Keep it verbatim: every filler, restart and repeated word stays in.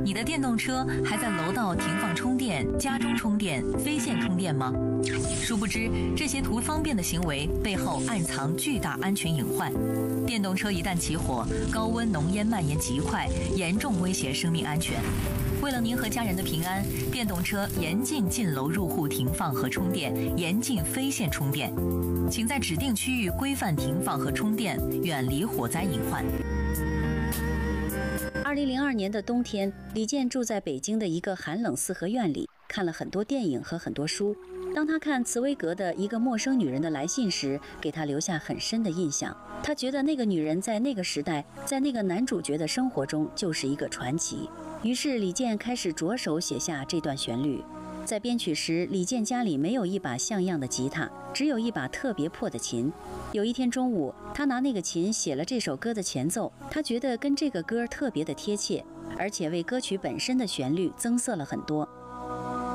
你的电动车还在楼道停放充电、家中充电、非线充电吗？殊不知，这些图方便的行为背后暗藏巨大安全隐患。电动车一旦起火，高温浓烟蔓延极快，严重威胁生命安全。为了您和家人的平安，电动车严禁进楼入户停放和充电，严禁非线充电。请在指定区域规范停放和充电，远离火灾隐患。 二零零二年的冬天，李健住在北京的一个寒冷四合院里，看了很多电影和很多书。当他看茨威格的《一个陌生女人的来信》时，给他留下很深的印象。他觉得那个女人在那个时代，在那个男主角的生活中就是一个传奇。于是李健开始着手写下这段旋律。在编曲时，李健家里没有一把像样的吉他，只有一把特别破的琴。有一天中午，他拿那个琴写了这首歌的前奏，他觉得跟这个歌特别的贴切，而且为歌曲本身的旋律增色了很多。